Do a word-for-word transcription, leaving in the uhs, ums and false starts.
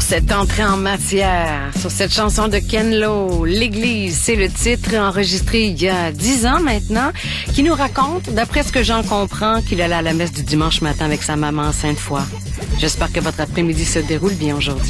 Sur cette entrée en matière, sur cette chanson de Ken Lo, L'Église, c'est le titre enregistré il y a dix ans maintenant, qui nous raconte, d'après ce que j'en comprends, qu'il allait à la messe du dimanche matin avec sa maman en Sainte-Foy. J'espère que votre après-midi se déroule bien aujourd'hui.